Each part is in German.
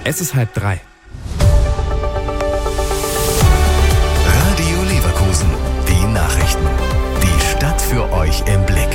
Es ist 2:30. Radio Leverkusen, die Nachrichten. Die Stadt für euch im Blick.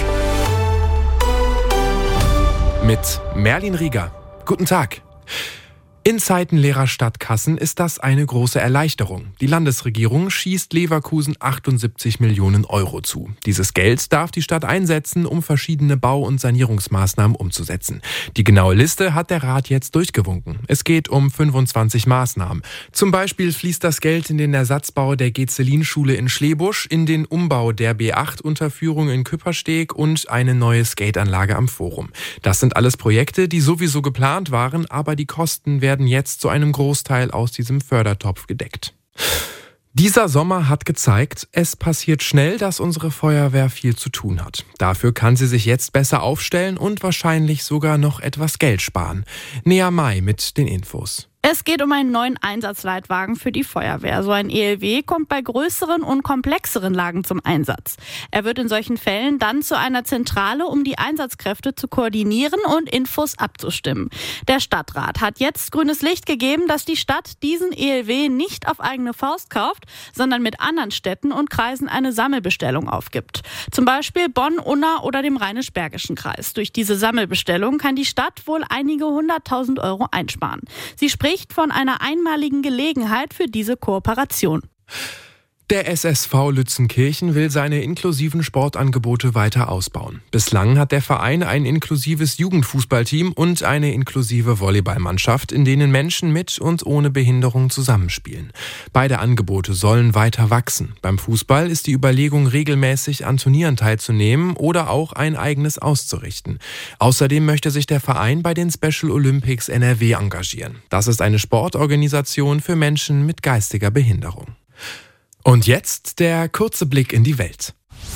Mit Merlin Rieger. Guten Tag. In Zeiten leerer Stadtkassen ist das eine große Erleichterung. Die Landesregierung schießt Leverkusen 78 Millionen Euro zu. Dieses Geld darf die Stadt einsetzen, um verschiedene Bau- und Sanierungsmaßnahmen umzusetzen. Die genaue Liste hat der Rat jetzt durchgewunken. Es geht um 25 Maßnahmen. Zum Beispiel fließt das Geld in den Ersatzbau der Gezelin-Schule in Schlebusch, in den Umbau der B8-Unterführung in Küppersteg und eine neue Skateanlage am Forum. Das sind alles Projekte, die sowieso geplant waren, aber die Kosten werden jetzt zu einem Großteil aus diesem Fördertopf gedeckt. Dieser Sommer hat gezeigt, es passiert schnell, dass unsere Feuerwehr viel zu tun hat. Dafür kann sie sich jetzt besser aufstellen und wahrscheinlich sogar noch etwas Geld sparen. Nea May mit den Infos. Es geht um einen neuen Einsatzleitwagen für die Feuerwehr. So ein ELW kommt bei größeren und komplexeren Lagen zum Einsatz. Er wird in solchen Fällen dann zu einer Zentrale, um die Einsatzkräfte zu koordinieren und Infos abzustimmen. Der Stadtrat hat jetzt grünes Licht gegeben, dass die Stadt diesen ELW nicht auf eigene Faust kauft, sondern mit anderen Städten und Kreisen eine Sammelbestellung aufgibt. Zum Beispiel Bonn, Unna oder dem Rheinisch-Bergischen Kreis. Durch diese Sammelbestellung kann die Stadt wohl einige 100.000 Euro einsparen. Sie spricht von einer einmaligen Gelegenheit für diese Kooperation. Der SSV Lützenkirchen will seine inklusiven Sportangebote weiter ausbauen. Bislang hat der Verein ein inklusives Jugendfußballteam und eine inklusive Volleyballmannschaft, in denen Menschen mit und ohne Behinderung zusammenspielen. Beide Angebote sollen weiter wachsen. Beim Fußball ist die Überlegung, regelmäßig an Turnieren teilzunehmen oder auch ein eigenes auszurichten. Außerdem möchte sich der Verein bei den Special Olympics NRW engagieren. Das ist eine Sportorganisation für Menschen mit geistiger Behinderung. Und jetzt der kurze Blick in die Welt.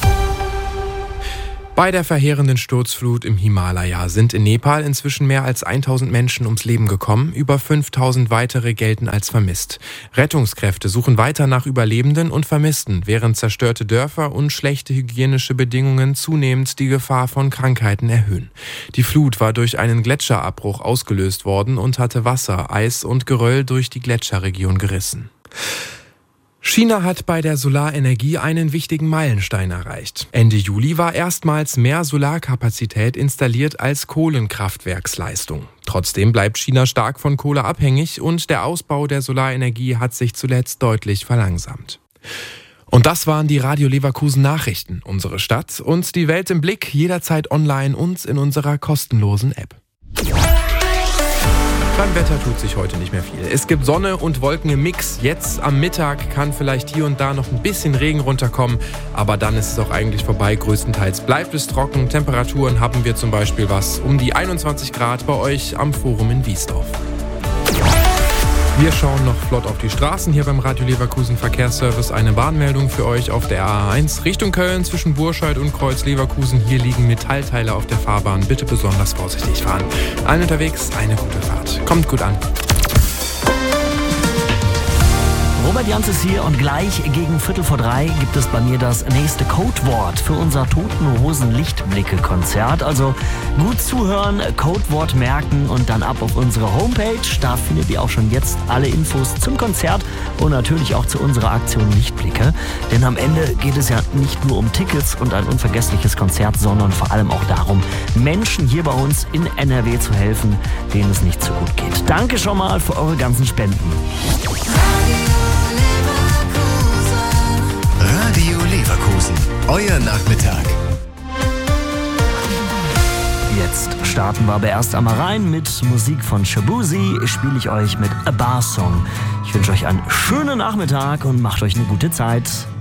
Bei der verheerenden Sturzflut im Himalaya sind in Nepal inzwischen mehr als 1000 Menschen ums Leben gekommen. Über 5000 weitere gelten als vermisst. Rettungskräfte suchen weiter nach Überlebenden und Vermissten, während zerstörte Dörfer und schlechte hygienische Bedingungen zunehmend die Gefahr von Krankheiten erhöhen. Die Flut war durch einen Gletscherabbruch ausgelöst worden und hatte Wasser, Eis und Geröll durch die Gletscherregion gerissen. China hat bei der Solarenergie einen wichtigen Meilenstein erreicht. Ende Juli war erstmals mehr Solarkapazität installiert als Kohlenkraftwerksleistung. Trotzdem bleibt China stark von Kohle abhängig und der Ausbau der Solarenergie hat sich zuletzt deutlich verlangsamt. Und das waren die Radio Leverkusen Nachrichten. Unsere Stadt und die Welt im Blick, jederzeit online und in unserer kostenlosen App. Beim Wetter tut sich heute nicht mehr viel. Es gibt Sonne und Wolken im Mix. Jetzt am Mittag kann vielleicht hier und da noch ein bisschen Regen runterkommen, aber dann ist es auch eigentlich vorbei. Größtenteils bleibt es trocken. Temperaturen haben wir zum Beispiel um die 21 Grad bei euch am Forum in Wiesdorf. Wir schauen noch flott auf die Straßen hier beim Radio Leverkusen Verkehrsservice. Eine Warnmeldung für euch auf der A1 Richtung Köln zwischen Burscheid und Kreuz Leverkusen. Hier liegen Metallteile auf der Fahrbahn. Bitte besonders vorsichtig fahren. Allen unterwegs eine gute Fahrt. Kommt gut an. Robert Jans ist hier und gleich gegen 2:45 gibt es bei mir das nächste Codewort für unser Toten Hosen Lichtblicke-Konzert. Also gut zuhören, Codewort merken und dann ab auf unsere Homepage. Da findet ihr auch schon jetzt alle Infos zum Konzert und natürlich auch zu unserer Aktion Lichtblicke. Denn am Ende geht es ja nicht nur um Tickets und ein unvergessliches Konzert, sondern vor allem auch darum, Menschen hier bei uns in NRW zu helfen, denen es nicht so gut geht. Danke schon mal für eure ganzen Spenden. Radio Leverkusen, euer Nachmittag. Jetzt starten wir aber erst einmal rein mit Musik von Shabuzi. Spiele ich euch mit A Bar Song. Ich wünsche euch einen schönen Nachmittag und macht euch eine gute Zeit.